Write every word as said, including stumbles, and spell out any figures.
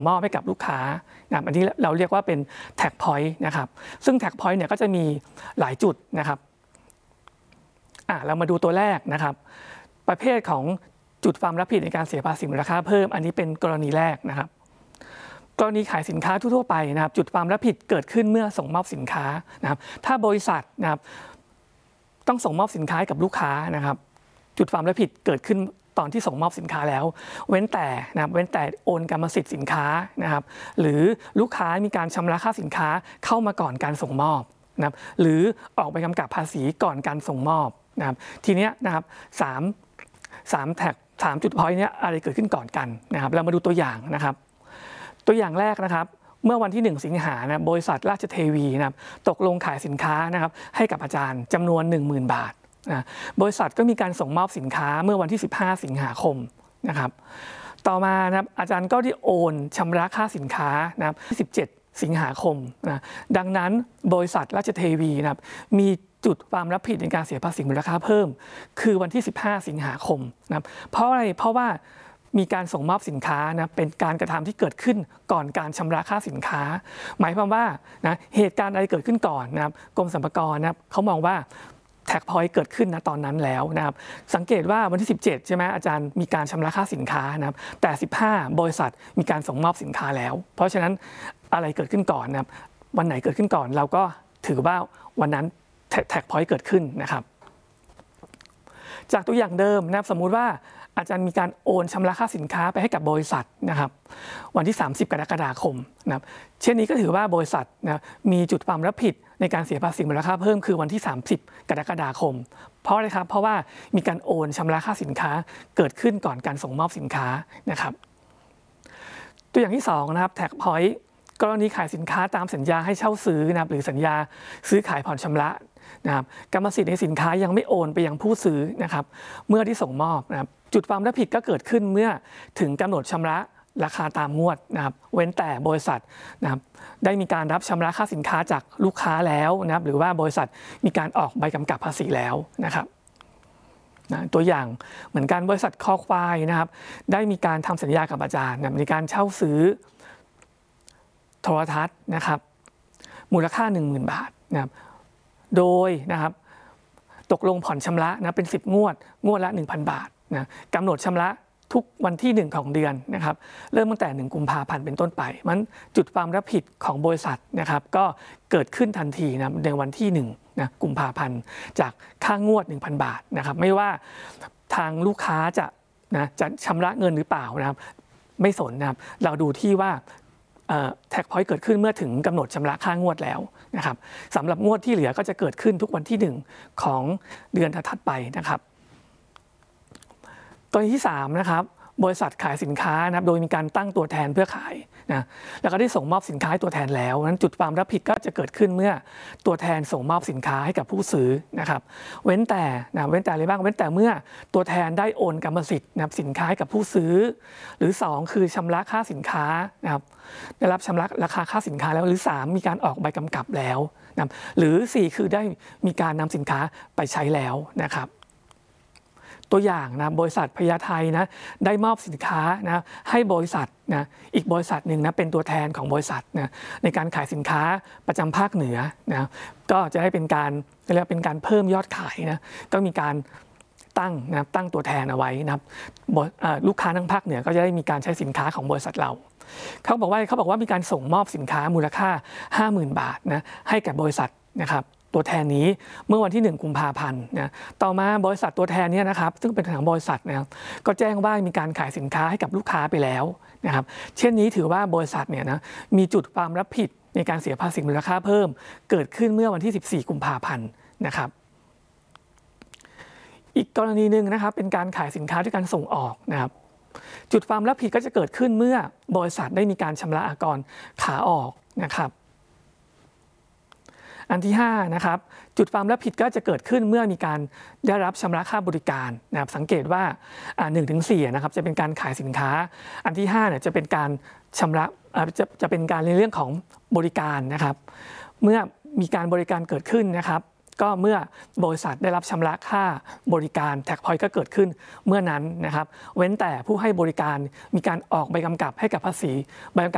มอบให้กับลูกค้านะอันนี้เราเรียกว่าเป็นแท็กพอยต์นะครับซึ่งแท็กพอยต์เนี่ยก็จะมีหลายจุดนะครับอ่ะเรามาดูตัวแรกนะครับประเภทของจุดความรับผิดในการเสียภาษีมูลค่าเพิ่มอันนี้เป็นกรณีแรกนะครับกรณีขายสินค้าทั่วๆไปนะครับจุดความรับผิดเกิดขึ้นเมื่อส่งมอบสินค้านะครับถ้าบริษัทนะครับต้องส่งมอบสินค้าให้กับลูกค้านะครับจุดความรับผิดเกิดขึ้นตอนที่ส่งมอบสินค้าแล้วเว้นแต่นะครับเว้นแต่โอนกรรมสิทธิ์สินค้านะครับหรือลูกค้ามีการชำระค่าสินค้าเข้ามาก่อนการส่งมอบนะครับหรือออกใบกำกับภาษีก่อนการส่งมอบนะครับทีนี้นะครับสามสามแท็กสามจุดพอยต์เนี้ยอะไรเกิดขึ้นก่อนกันนะครับเรามาดูตัวอย่างนะครับตัวอย่างแรกนะครับเมื่อวันที่หนึ่งสิงหานะบริษัทราชเทวีนะครับตกลงขายสินค้านะครับให้กับอาจารย์จำนวน หนึ่งหมื่น บาทนะบริษัทก็มีการส่งมอบสินค้าเมื่อวันที่สิบห้าสิงหาคมนะครับต่อมานะครับอาจารย์ก็ได้โอนชำระค่าสินค้านะครับสิบเจ็ดสิงหาคมนะดังนั้นบริษัทราชเทวีนะครับมีจุดความรับผิดในการเสียภาษีมูลค่าเพิ่มคือวันที่สิบห้าสิงหาคมนะครับเพราะอะไรเพราะว่ามีการส่งมอบสินค้านะเป็นการกระทำที่เกิดขึ้นก่อนการชำระค่าสินค้าหมายความว่านะเหตุการณ์อะไรเกิดขึ้นก่อนนะครับกรมสรรพากรนะครับเขามองว่าแท็กพอยต์เกิดขึ้นนะตอนนั้นแล้วนะครับสังเกตว่าวันที่สิบเจ็ดใช่ไหมอาจารย์มีการชำระค่าสินค้านะครับแต่สิบห้าบริษัทมีการส่งมอบสินค้าแล้วเพราะฉะนั้นอะไรเกิดขึ้นก่อนนะครับวันไหนเกิดขึ้นก่อนเราก็ถือว่าวันนั้นแท็กพอยต์เกิดขึ้นนะครับจากตัวอย่างเดิมนะครับสมมุติว่าอาจารย์มีการโอนชำระค่าสินค้าไปให้กับบริษัทนะครับวันที่สามสิบกรกฎาคมนะครับเช่นนี้ก็ถือว่าบริษัทนะมีจุดความรับผิดในการเสียภาษีมูลค่าเพิ่มคือวันที่สามสิบกรกฎาคมเพราะอะไรครับเพราะว่ามีการโอนชำระค่าสินค้าเกิดขึ้นก่อนการส่งมอบสินค้านะครับตัวอย่างที่สองนะครับแท็กพอยต์กรณีขายสินค้าตามสัญญาให้เช่าซื้อนะครับหรือสัญญาซื้อขายผ่อนชำระนะครับกรรมสิทธิ์ในสินค้ายังไม่โอนไปยังผู้ซื้อนะครับเมื่อที่ส่งมอบนะครับจุดความรับผิดก็เกิดขึ้นเมื่อถึงกำหนดชำระราคาตามงวดนะครับเว้นแต่บริษัทนะครับได้มีการรับชำระค่าสินค้าจากลูกค้าแล้วนะครับหรือว่าบริษัทมีการออกใบกำกับภาษีแล้วนะครับนะตัวอย่างเหมือนกันบริษัทคอควายนะครับได้มีการทำสัญญากับอาจารย์นะในการเช่าซื้อโทรทัศน์นะครับมูลค่า หนึ่งหมื่น บาทนะครับโดยนะครับตกลงผ่อนชำระนะเป็นสิบงวดงวดละ หนึ่งพัน บาทนะกำหนดชำระทุกวันที่หนึ่งของเดือนนะครับเริ่มตั้งแต่หนึ่งกุมภาพันธ์เป็นต้นไปมันจุดความรับผิดของบริษัทนะครับก็เกิดขึ้นทันทีนะในวันที่หนึ่งนะกุมภาพันธ์จากค่างวด หนึ่งพัน บาทนะครับไม่ว่าทางลูกค้าจะนะจะชำระเงินหรือเปล่านะครับไม่สนนะครับเราดูที่ว่าแท็กพอยต์เกิดขึ้นเมื่อถึงกำหนดชำระค่างวดแล้วนะครับสำหรับงวดที่เหลือก็จะเกิดขึ้นทุกวันที่หนึ่งของเดือนถัดไปนะครับตัวที่สามนะครับบริษัทขายสินค้านะครับโดยมีการตั้งตัวแทนเพื่อขายนะแล้วก็ได้ส่งมอบสินค้าตัวแทนแล้วนั้นจุดความรับผิดก็จะเกิดขึ้นเมื่อตัวแทนส่งมอบสินค้าให้กับผู้ซื้อนะครับเว้นแต่นะเว้นแต่อะไรบ้างเว้นแต่เมื่อตัวแทนได้โอนกรรมสิทธิ์นะครับสินค้าให้กับผู้ซื้อหรือสองคือชำระค่าสินค้านะครับได้รับชำระราคาค่าสินค้าแล้วหรือสามมีการออกใบกำกับแล้วนะหรือสี่คือได้มีการนำสินค้าไปใช้แล้วนะครับตัวอย่างนะบริษัทพญาไทนะได้มอบสินค้านะให้บริษัทนะอีกบริษัทหนึ่งนะเป็นตัวแทนของบริษัทนะในการขายสินค้าประจำภาคเหนือนะก็จะได้เป็นการเรียกเป็นการเพิ่มยอดขายนะก็มีการตั้งนะตั้งตัวแทนเอาไว้นะครับลูกค้าทั้งภาคเหนือก็จะได้มีการใช้สินค้าของบริษัทเราเขาบอกว่าเขาบอกว่ามีการส่งมอบสินค้ามูลค่า ห้าหมื่น บาทนะให้กับบริษัทนะครับตัวแทนนี้เมื่อวันที่หนึ่งกุมภาพันธ์นะต่อมาบริษัทตัวแทนนี้นะครับซึ่งเป็นของบริษัทนะครับก็แจ้งว่ามีการขายสินค้าให้กับลูกค้าไปแล้วนะครับเช่นนี้ถือว่าบริษัทเนี่ยนะมีจุดความรับผิดในการเสียภาษีมูลค่าเพิ่มเกิดขึ้นเมื่อวันที่สิบสี่กุมภาพันธ์นะครับอีกกรณีหนึ่งนะครับเป็นการขายสินค้าด้วยการส่งออกนะครับจุดความรับผิดก็จะเกิดขึ้นเมื่อบริษัทได้มีการชำระอากรขาออกนะครับอันที่ห้านะครับจุดความรับผิดก็จะเกิดขึ้นเมื่อมีการได้รับชำระค่าบริการนะครับสังเกตว่าหนึ่งถึงสี่นะครับจะเป็นการขายสินค้าอันที่ห้าเนี่ยจะเป็นการชำระจะจะเป็นการในเรื่องของบริการนะครับเมื่อมีการบริการเกิดขึ้นนะครับก็เมื่อบริษัทได้รับชำระค่าบริการแท็กพอยต์ก็เกิดขึ้นเมื่อนั้นนะครับเว้นแต่ผู้ให้บริการมีการออกใบกำกับให้กับภาษีใบกำกับ